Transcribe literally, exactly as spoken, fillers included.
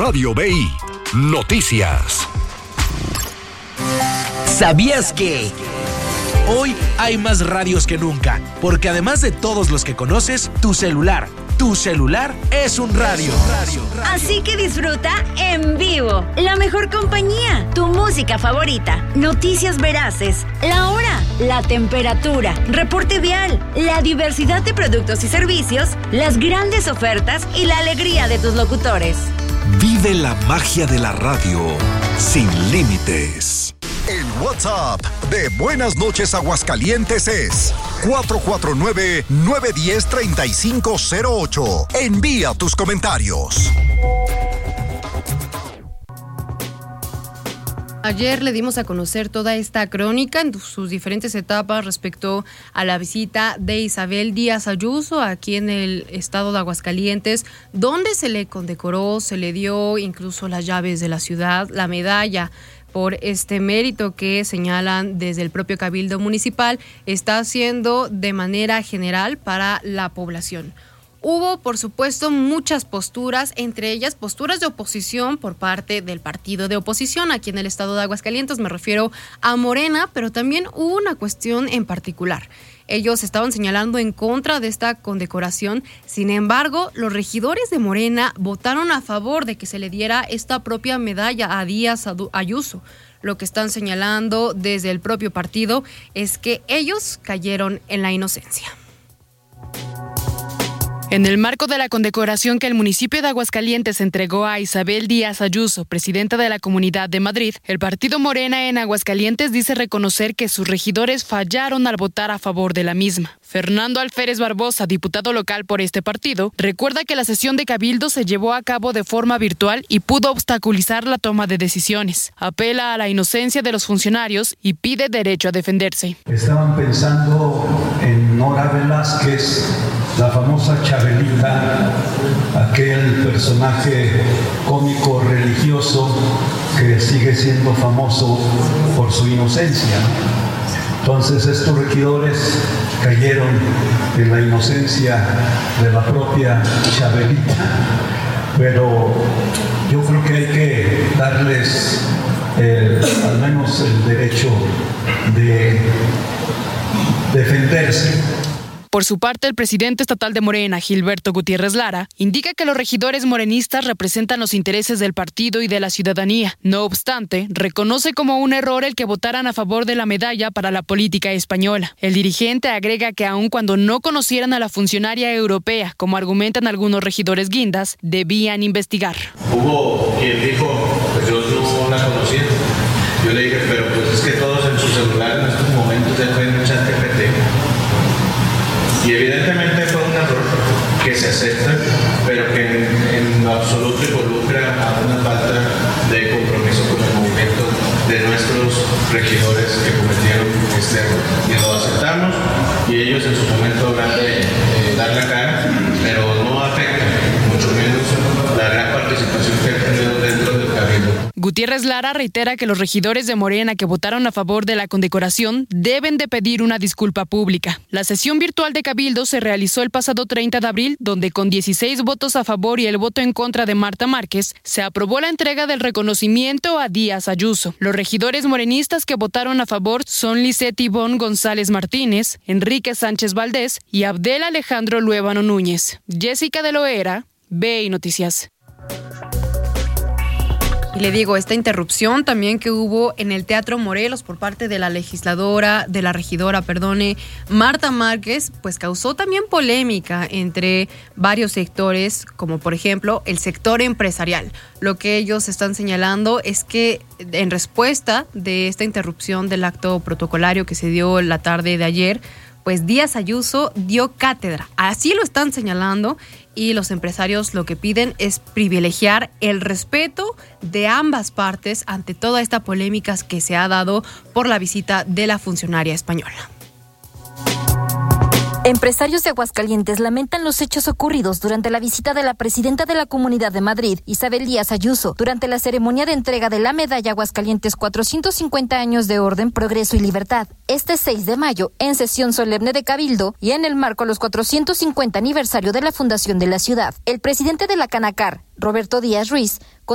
Radio B I. Noticias. ¿Sabías que hoy hay más radios que nunca? Porque además de todos los que conoces, tu celular, tu celular es un radio. Así que disfruta en vivo la mejor compañía, tu música favorita, noticias veraces, la hora, la temperatura, reporte vial, la diversidad de productos y servicios, las grandes ofertas y la alegría de tus locutores. Vive la magia de la radio sin límites. El WhatsApp de Buenas Noches Aguascalientes es cuatro cuatro nueve, nueve uno cero, tres cinco cero ocho. Envía tus comentarios. Ayer le dimos a conocer toda esta crónica en sus diferentes etapas respecto a la visita de Isabel Díaz Ayuso aquí en el estado de Aguascalientes, donde se le condecoró, se le dio incluso las llaves de la ciudad, la medalla por este mérito que señalan desde el propio Cabildo Municipal está haciendo de manera general para la población. Hubo, por supuesto, muchas posturas, entre ellas posturas de oposición por parte del partido de oposición aquí en el estado de Aguascalientes, me refiero a Morena, pero también hubo una cuestión en particular. Ellos estaban señalando en contra de esta condecoración, sin embargo, los regidores de Morena votaron a favor de que se le diera esta propia medalla a Díaz Ayuso. Lo que están señalando desde el propio partido es que ellos cayeron en la inocencia. En el marco de la condecoración que el municipio de Aguascalientes entregó a Isabel Díaz Ayuso, presidenta de la Comunidad de Madrid, el partido Morena en Aguascalientes dice reconocer que sus regidores fallaron al votar a favor de la misma. Fernando Alférez Barbosa, diputado local por este partido, recuerda que la sesión de Cabildo se llevó a cabo de forma virtual y pudo obstaculizar la toma de decisiones. Apela a la inocencia de los funcionarios y pide derecho a defenderse. Estaban pensando en Nora Velázquez, la famosa Chabelita, aquel personaje cómico religioso que sigue siendo famoso por su inocencia. Entonces estos regidores cayeron en la inocencia de la propia Chabelita, pero yo creo que hay que darles eh, al menos el derecho de defenderse. Por su parte, el presidente estatal de Morena, Gilberto Gutiérrez Lara, indica que los regidores morenistas representan los intereses del partido y de la ciudadanía. No obstante, reconoce como un error el que votaran a favor de la medalla para la política española. El dirigente agrega que aun cuando no conocieran a la funcionaria europea, como argumentan algunos regidores guindas, debían investigar. Hubo quien dijo, pues yo no la conocía. Yo le dije, pero pues es que todos en su celular en estos momentos ya pueden echar G P T. Y evidentemente fue un error que se acepta, pero que en, en lo absoluto involucra a una falta de compromiso con el movimiento de nuestros regidores que cometieron este error. Y lo aceptamos y ellos en su momento habrán de eh, dar la cara, pero no afecta, mucho menos la gran participación que han tenido dentro del Cabildo. Gutiérrez Lara reitera que los regidores de Morena que votaron a favor de la condecoración deben de pedir una disculpa pública. La sesión virtual de Cabildo se realizó el pasado treinta de abril, donde con dieciséis votos a favor y el voto en contra de Marta Márquez, se aprobó la entrega del reconocimiento a Díaz Ayuso. Los regidores morenistas que votaron a favor son Lisette Ivonne González Martínez, Enrique Sánchez Valdés y Abdel Alejandro Luébano Núñez. Jessica de Loera, B I Noticias. Y le digo, esta interrupción también que hubo en el Teatro Morelos por parte de la legisladora, de la regidora, perdone, Marta Márquez, pues causó también polémica entre varios sectores, como por ejemplo el sector empresarial. Lo que ellos están señalando es que en respuesta de esta interrupción del acto protocolario que se dio la tarde de ayer, pues Díaz Ayuso dio cátedra. Así lo están señalando y los empresarios lo que piden es privilegiar el respeto de ambas partes ante toda esta polémica que se ha dado por la visita de la funcionaria española. Empresarios de Aguascalientes lamentan los hechos ocurridos durante la visita de la presidenta de la Comunidad de Madrid, Isabel Díaz Ayuso, durante la ceremonia de entrega de la medalla Aguascalientes cuatrocientos cincuenta años de orden, progreso y libertad. Este seis de mayo, en sesión solemne de Cabildo y en el marco a los cuatrocientos cincuenta aniversario de la fundación de la ciudad. El presidente de la Canacar, Roberto Díaz Ruiz,